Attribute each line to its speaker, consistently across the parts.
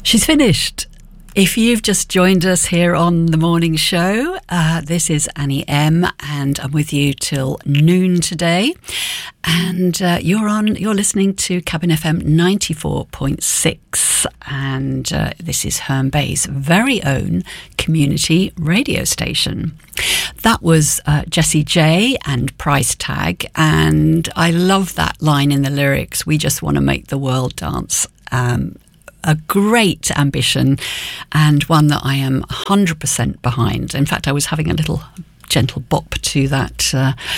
Speaker 1: She's finished. If you've just joined us here on The Morning Show, this is Annie M, and I'm with you till noon today. And you're listening to Cabin FM 94.6, and this is Herne Bay's very own community radio station. That was Jessie J and Price Tag, and I love that line in the lyrics, "We just want to make the world dance." A great ambition, and one that I am 100% behind. In fact, I was having a little gentle bop to that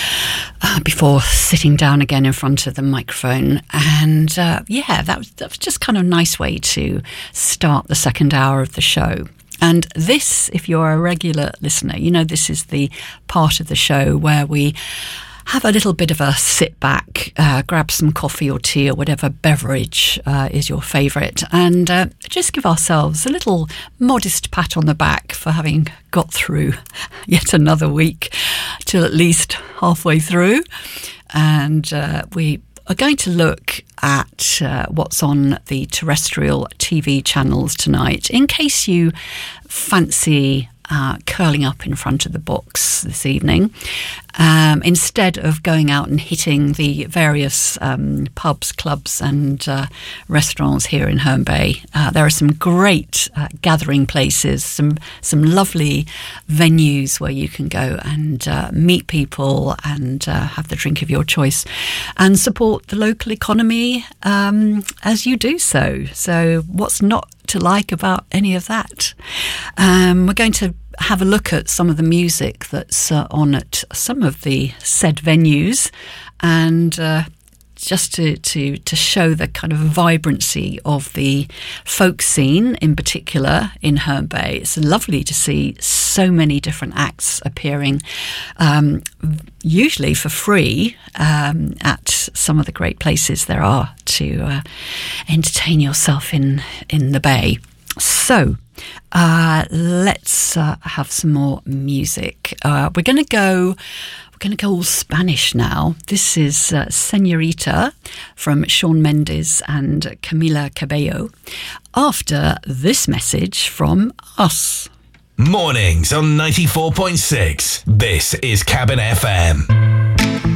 Speaker 1: before sitting down again in front of the microphone. And that was just kind of a nice way to start the second hour of the show. And this, if you're a regular listener, you know this is the part of the show where we have a little bit of a sit back, grab some coffee or tea or whatever beverage is your favourite, and just give ourselves a little modest pat on the back for having got through yet another week till at least halfway through. And we are going to look at what's on the terrestrial TV channels tonight, in case you fancy curling up in front of the box this evening, instead of going out and hitting the various pubs, clubs and restaurants here in Herne Bay. There are some great gathering places, some lovely venues where you can go and meet people and have the drink of your choice and support the local economy as you do so. So what's not to like about any of that? We're going to have a look at some of the music that's on at some of the said venues, and just to show the kind of vibrancy of the folk scene in particular in Herne Bay. It's lovely to see so many different acts appearing, usually for free, at some of the great places there are to entertain yourself in the Bay. So let's have some more music. We're going to go all Spanish now. This is Señorita from Shawn Mendes and Camila Cabello, after this message from us.
Speaker 2: Mornings on 94.6. This is Cabin FM.